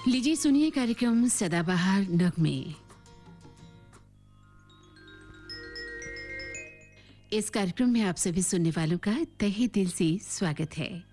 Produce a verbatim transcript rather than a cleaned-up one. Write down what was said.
लीजिए सुनिए कार्यक्रम सदाबहार नगमे। इस कार्यक्रम में आप सभी सुनने वालों का तहे दिल से स्वागत है।